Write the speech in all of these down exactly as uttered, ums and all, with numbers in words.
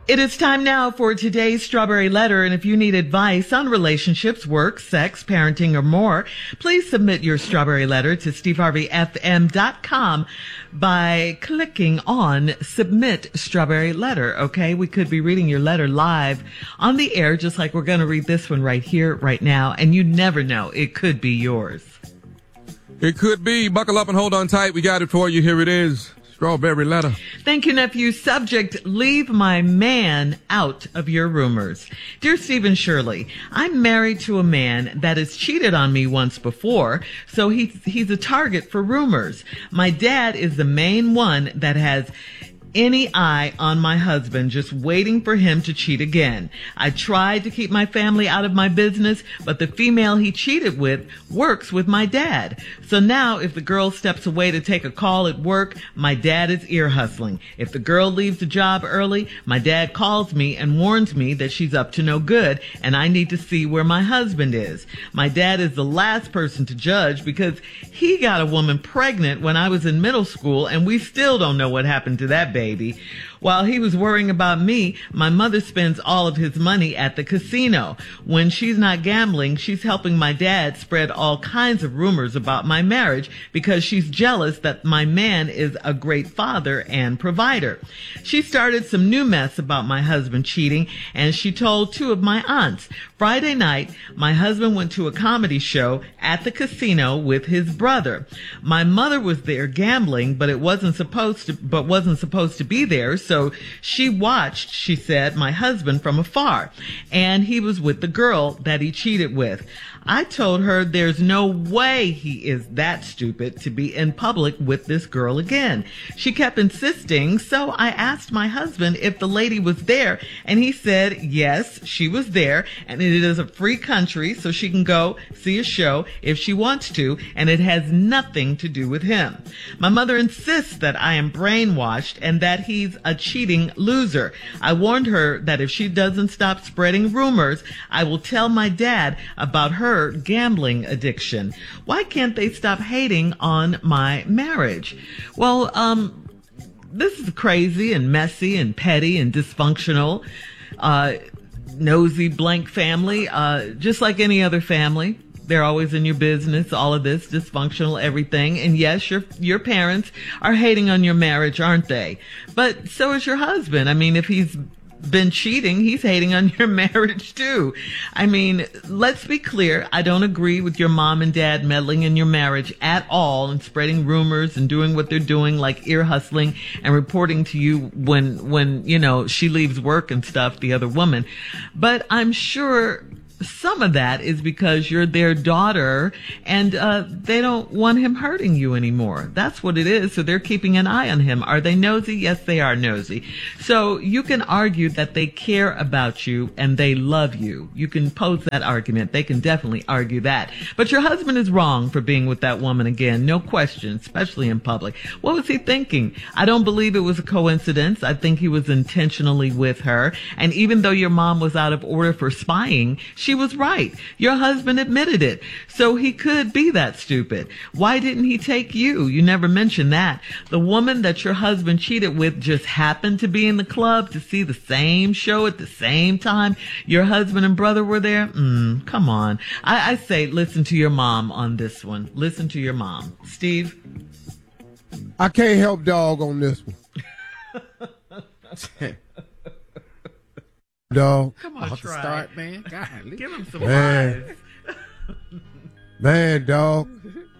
It is time now for today's Strawberry Letter, and if you need advice on relationships, work, sex, parenting, or more, please submit your Strawberry Letter to steve harvey f m dot com by clicking on Submit Strawberry Letter, okay? We could be reading your letter live on the air, just like we're going to read this one right here, right now, and you never know. It could be yours. It could be. Buckle up and hold on tight. We got it for you. Here it is. Strawberry Letter. Thank you, nephew. Subject, leave my man out of your rumors. Dear Stephen Shirley, I'm married to a man that has cheated on me once before, so he's, he's a target for rumors. My dad is the main one that has any eye on my husband, just waiting for him to cheat again. I tried to keep my family out of my business, but the female he cheated with works with my dad. So now if the girl steps away to take a call at work, my dad is ear hustling. If the girl leaves the job early, my dad calls me and warns me that she's up to no good and I need to see where my husband is. My dad is the last person to judge because he got a woman pregnant when I was in middle school and we still don't know what happened to that baby. Baby. While he was worrying about me, my mother spends all of his money at the casino. When she's not gambling, she's helping my dad spread all kinds of rumors about my marriage because she's jealous that my man is a great father and provider. She started some new mess about my husband cheating, and she told two of my aunts. Friday night, my husband went to a comedy show at the casino with his brother. My mother was there gambling, but it wasn't supposed to, but wasn't supposed to be there. So she watched, she said, my husband from afar, and he was with the girl that he cheated with. I told her there's no way he is that stupid to be in public with this girl again. She kept insisting, so I asked my husband if the lady was there, and he said yes, she was there, and it is a free country, so she can go see a show if she wants to, and it has nothing to do with him. My mother insists that I am brainwashed and that he's a cheating loser. I warned her that if she doesn't stop spreading rumors, I will tell my dad about her gambling addiction. Why can't they stop hating on my marriage? Well, um, this is crazy and messy and petty and dysfunctional, uh, nosy blank family, uh, just like any other family. They're always in your business, all of this, dysfunctional, everything. And yes, your your parents are hating on your marriage, aren't they? But so is your husband. I mean, if he's been cheating, he's hating on your marriage too. I mean, let's be clear. I don't agree with your mom and dad meddling in your marriage at all and spreading rumors and doing what they're doing, like ear hustling and reporting to you when, when, you know, she leaves work and stuff, the other woman. But I'm sure some of that is because you're their daughter and uh they don't want him hurting you anymore. That's what it is. So they're keeping an eye on him. Are they nosy? Yes, they are nosy. So you can argue that they care about you and they love you. You can pose that argument. They can definitely argue that. But your husband is wrong for being with that woman again. No question, especially in public. What was he thinking? I don't believe it was a coincidence. I think he was intentionally with her. And even though your mom was out of order for spying, she She was right. Your husband admitted it. So he could be that stupid. Why didn't he take you? You never mentioned that. The woman that your husband cheated with just happened to be in the club to see the same show at the same time your husband and brother were there? Mm, come on. I, I say listen to your mom on this one. Listen to your mom. Steve? I can't help dog on this one. Dog. Come on, Off try. the start, man. God, give him some Man. lies. Man, dog.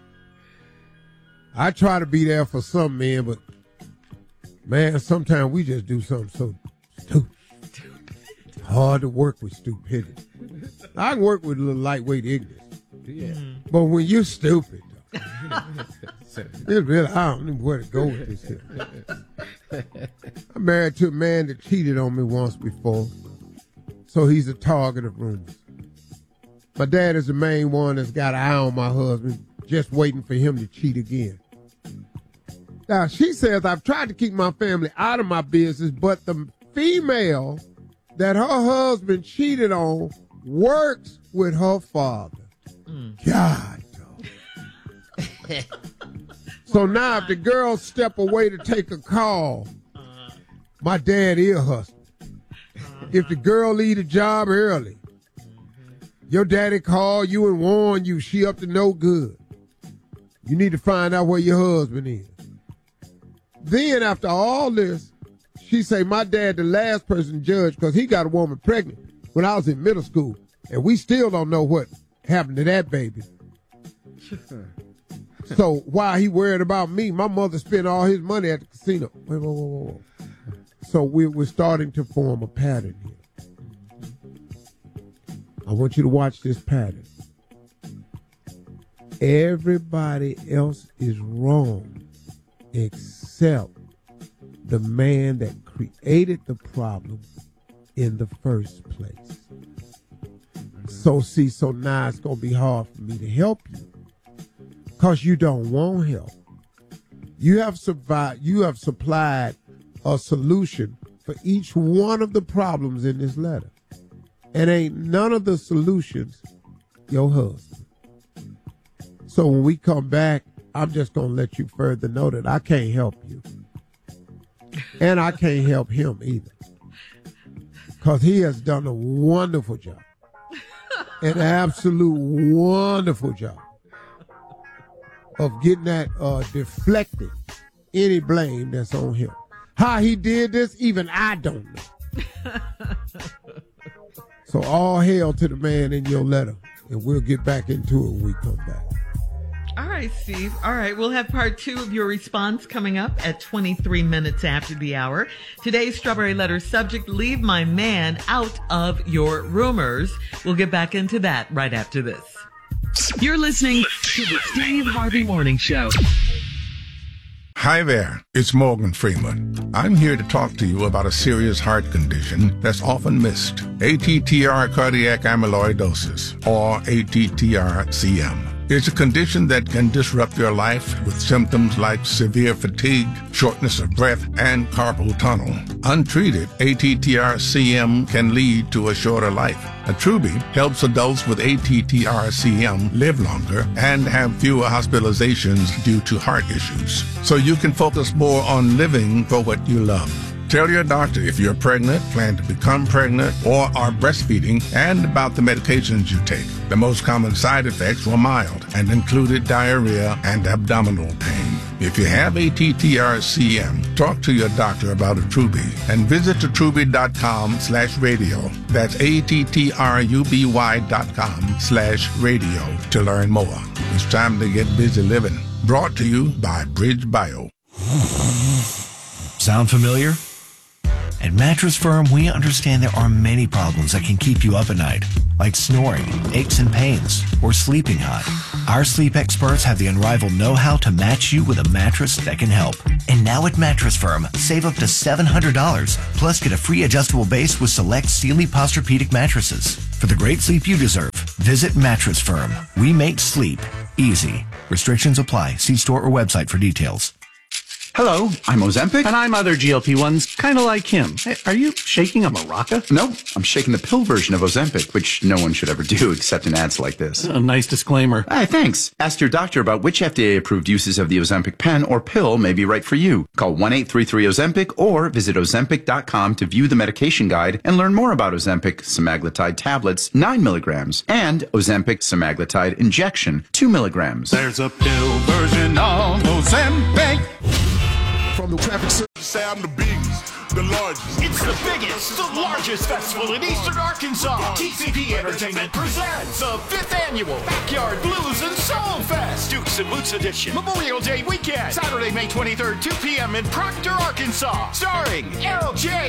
I try to be there for some men, but man, sometimes we just do something so stupid. It's hard to work with stupidity. I can work with a little lightweight ignorance. Yeah. But when you're stupid, it's really, I don't know where to go with this here. I'm married to a man that cheated on me once before, so he's a target of rumors. My dad is the main one that's got an eye on my husband, just waiting for him to cheat again. Now, she says, I've tried to keep my family out of my business, but the female that her husband cheated on works with her father. Mm. God, dog. So now if the girls step away to take a call, my dad ear hustling. if the girl leave the job early, your daddy called you and warned you she up to no good. You need to find out where your husband is. Then after all this, she say, my dad the last person judged because he got a woman pregnant when I was in middle school. And we still don't know what happened to that baby. So while he worried about me, my mother spent all his money at the casino. Wait, whoa, whoa, whoa. So we're, we're starting to form a pattern here. I want you to watch this pattern. Everybody else is wrong except the man that created the problem in the first place. So see, so now it's going to be hard for me to help you because you don't want help. You have survived, you have supplied a solution for each one of the problems in this letter. And ain't none of the solutions your husband. So when we come back, I'm just going to let you further know that I can't help you. And I can't help him either. Because he has done a wonderful job. An absolute wonderful job of getting that uh, deflecting any blame that's on him. How he did this, even I don't know. So all hail to the man in your letter, and we'll get back into it when we come back. All right, Steve. All right, we'll have part two of your response coming up at twenty-three minutes after the hour. Today's Strawberry Letter subject, leave my man out of your rumors. We'll get back into that right after this. You're listening to the Steve Harvey Morning Show. Hi there, it's Morgan Freeman. I'm here to talk to you about a serious heart condition that's often missed. A T T R cardiac amyloidosis, or A T T R C M. It's a condition that can disrupt your life with symptoms like severe fatigue, shortness of breath, and carpal tunnel. Untreated, A T T R C M can lead to a shorter life. Attruby helps adults with A T T R C M live longer and have fewer hospitalizations due to heart issues, so you can focus more on living for what you love. Tell your doctor if you're pregnant, plan to become pregnant, or are breastfeeding, and about the medications you take. The most common side effects were mild and included diarrhea and abdominal pain. If you have A T T R C M, talk to your doctor about Attruby and visit attruby.com slash radio. That's A-T-T-R-U-B-Y dot com slash radio to learn more. It's time to get busy living. Brought to you by Bridge Bio. Sound familiar? At Mattress Firm, we understand there are many problems that can keep you up at night, like snoring, aches and pains, or sleeping hot. Our sleep experts have the unrivaled know-how to match you with a mattress that can help. And now at Mattress Firm, save up to seven hundred dollars, plus get a free adjustable base with select Sealy Posturepedic mattresses. For the great sleep you deserve, visit Mattress Firm. We make sleep easy. Restrictions apply. See store or website for details. Hello, I'm Ozempic. And I'm other G L P ones, kind of like him. Hey, are you shaking a maraca? No, I'm shaking the pill version of Ozempic, which no one should ever do except in ads like this. A nice disclaimer. Hey, thanks. Ask your doctor about which F D A-approved uses of the Ozempic pen or pill may be right for you. Call one eight three three Ozempic or visit ozempic dot com to view the medication guide and learn more about Ozempic semaglutide tablets, nine milligrams, and Ozempic semaglutide injection, two milligrams. There's a pill version of Ozempic. From the traffic center, say I'm the biggest, the largest. It's the biggest, the largest festival in Eastern Arkansas. T C P Entertainment presents the fifth annual Backyard Blues and Soul Fest, Dukes and Boots edition. Memorial Day weekend, Saturday, May twenty-third, two p.m. in Proctor, Arkansas. Starring L J